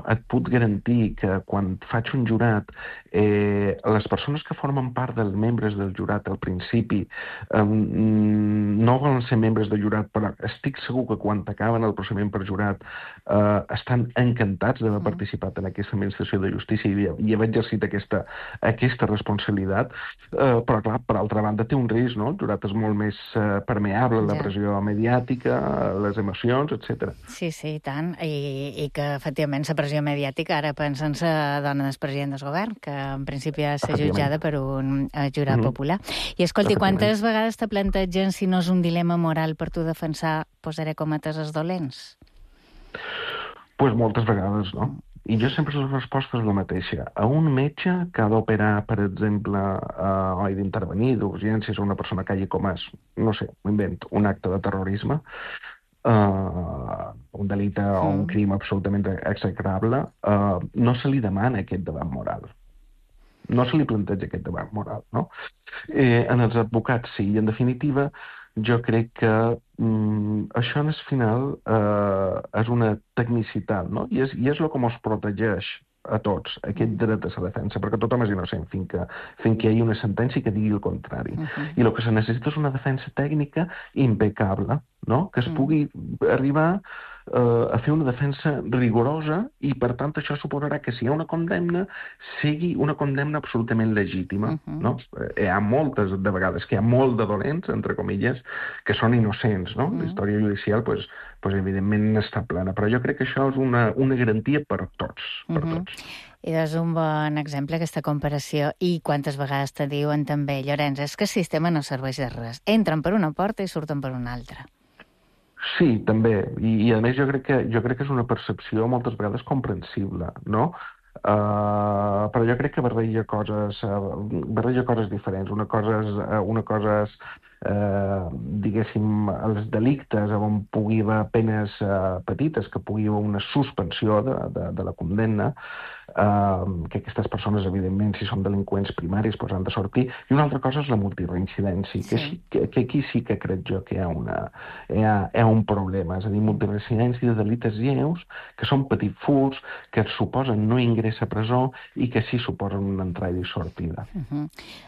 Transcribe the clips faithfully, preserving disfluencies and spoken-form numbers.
et puc garantir que quan faig un jurat, eh, les persones que formen part dels membres del jurat al principi eh, no volen ser membres del jurat, però estic segur que quan acaben el procediment per jurat eh, estan encantats d'haver participat en aquesta administració de justícia i, i haver exercit aquesta, aquesta responsabilitat, eh, però clar, per altra banda té un risc, no? El jurat és molt més eh, permeable a la pressió mediàtica, a les emocions, etcètera. Sí, sí, i tant, I, i que efectivament la pressió mediàtica, ara pensen la dona del president del govern, que en principi ha de ser jutjada per un uh, jurat mm-hmm. popular. I escolti, quantes vegades te plantegen si no és un dilema moral per tu defensar, posaré cometes, els dolents? Pues moltes vegades, no? I jo sempre la resposta és la mateixa. A un metge que ha d'operar, per exemple, uh, o d'intervenir d'urgències a una persona que hagi comès, no sé, m'ho invento, un acte de terrorisme, uh, un delicte mm. o un crim absolutament execrable, uh, no se li demana aquest debat moral. No se li planteja aquest debat moral, no? Eh, en els advocats sí, i en definitiva jo crec que mm, això en el final eh, és una tecnicitat, no? I és, i és el que ens protegeix a tots, aquest dret a la defensa, perquè tothom és innocent fins que, fins que hi hagi una sentència que digui el contrari. Uh-huh. I el que se necessita és una defensa tècnica impecable, no? Que es pugui arribar eh, a fer una defensa rigorosa i, per tant, això suposarà que si hi ha una condemna, sigui una condemna absolutament legítima, uh-huh. no? Hi ha moltes de vegades que hi ha molt de dolents, entre comilles, que són innocents, no? Uh-huh. La història judicial, pues, pues, evidentment, està plena. Però jo crec que això és una, una garantia per tots, per uh-huh. tots. I és un bon exemple, aquesta comparació. I quantes vegades te diuen també, Llorenç, és que el sistema no serveix de res. Entren per una porta i surten per una altra. Sí, també. I, i a més jo crec, que, jo crec que és una percepció moltes vegades comprensible, no? Uh, però jo crec que barreja coses, uh, barreja coses diferents. Una cosa és, uh, una cosa és uh, diguéssim, els delictes on pugui haver penes uh, petites, que pugui haver una suspensió de, de, de la condemna, uh, que aquestes persones, evidentment, si són delinqüents primaris, doncs han de sortir. I una altra cosa és la multireincidència, sí. que, sí, que, que aquí sí que crec jo que hi ha, una, hi ha, hi ha un problema. És a dir, multireincidència de delictes lleus, que són petits furts, que suposen no ingrés a presó i que sí suposen una entrada i sortida. Uh-huh.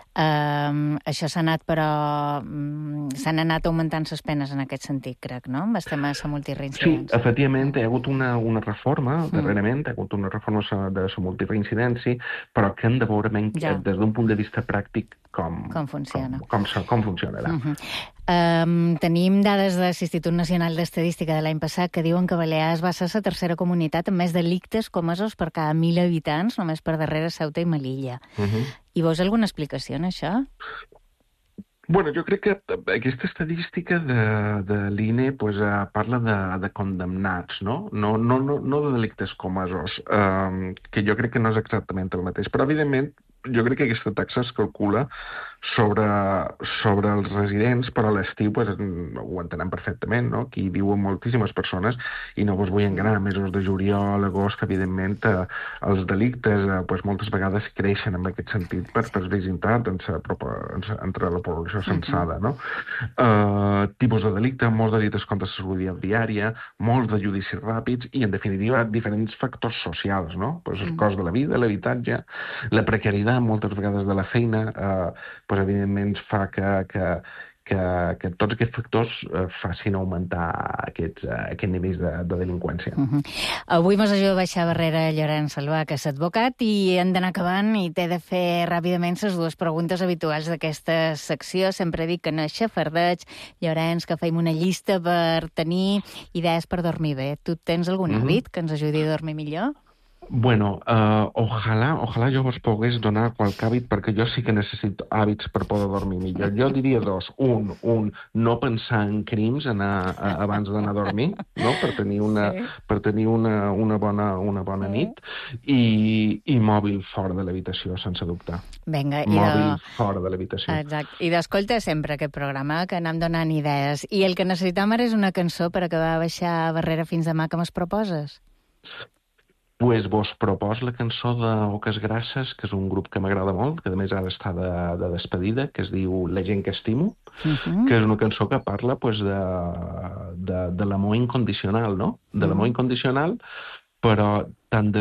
Uh, això s'ha anat, però um, s'han anat augmentant les penes en aquest sentit, crec, no? Amb el tema de la multireincidència. Sí, efectivament, hi ha hagut una, una reforma, mm. darrerament, hi ha hagut una reforma de la multireincidència, però que hem de veure menys, ja. des d'un punt de vista pràctic com, com funciona. Com, com, com funcionarà. Uh-huh. Um, tenim dades de l'Institut Nacional d'Estadística de l'any passat que diuen que Balears va ser la tercera comunitat amb més delictes comesos per cada mil habitants, només per darrere Ceuta i Melilla. Uh-huh. I veus alguna explicació en això? Bueno, jo crec que aquesta estadística de, de l'I N E pues, uh, parla de, de condemnats, no? No, no, no, no de delictes comesos, um, que jo crec que no és exactament el mateix. Però, evidentment, jo crec que aquesta taxa es calcula sobre, sobre els residents, però a l'estiu pues, ho entenem perfectament, no? Aquí viuen moltíssimes persones i no vos vull enganar, mesos de juliol, agost, evidentment, eh, els delictes eh, pues, moltes vegades creixen en aquest sentit per, per visitat entre la població censada, no? Uh, tipus de delicte, molts delictes contra la salut diària, molts de judicis ràpids i, en definitiva, diferents factors socials, no? Pues, el cost de la vida, l'habitatge, la precarietat, moltes vegades de la feina, eh, pues, evidentment fa que, que, que, que tots aquests factors eh, facin augmentar aquests, eh, aquests nivells de, de delinqüència. Uh-huh. Avui mos ajuda a baixar barrera Llorenç Salvà, que és advocat, i hem d'anar acabant i t'he de fer ràpidament les dues preguntes habituals d'aquesta secció. Sempre dic que no és xafardeig, Llorenç, que feim una llista per tenir idees per dormir bé. Tu tens algun uh-huh. hàbit que ens ajudi a dormir millor? Bueno, uh, ojalà, ojalà jo vos pogués donar qualque hàbit, perquè jo sí que necessito hàbits per poder dormir millor. Jo diria dos. Un, un no pensar en crims anar, a, abans d'anar a dormir, no? per tenir una, sí. per tenir una, una bona, una bona sí. nit, i, i mòbil fora de l'habitació, sense dubte. Vinga, i mòbil de... fora de l'habitació. Exacte. I d'escolta sempre aquest programa, que anem donant idees. I el que necessitam ara és una cançó per acabar de baixar barrera fins demà. Que me'ls proposes? Pues vos propos la cançó d'Oques Grasses, que és un grup que m'agrada molt, que a més ara està de, de despedida, que es diu La gent que estimo, uh-huh. que és una cançó que parla pues, de, de, de l'amor incondicional, no? De l'amor incondicional, però tant de